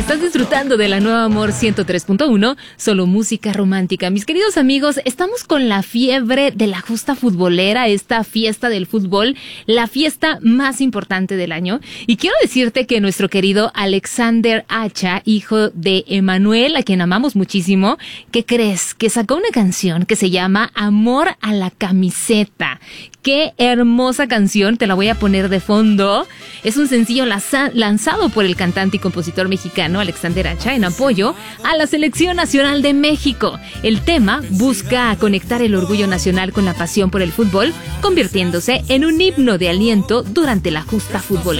Estás disfrutando de la Nueva Amor 103.1, solo música romántica. Mis queridos amigos, estamos con la fiebre de la justa futbolera, esta fiesta del fútbol, la fiesta más importante del año. Y quiero decirte que nuestro querido Alexander Hacha, hijo de Emanuel, a quien amamos muchísimo, ¿qué crees? Que sacó una canción que se llama Amor a la Camiseta. ¡Qué hermosa canción! Te la voy a poner de fondo. Es un sencillo lanzado por el cantante y compositor mexicano Alexander Hacha en apoyo a la Selección Nacional de México. El tema busca conectar el orgullo nacional con la pasión por el fútbol, convirtiéndose en un himno de aliento durante la justa futbolera.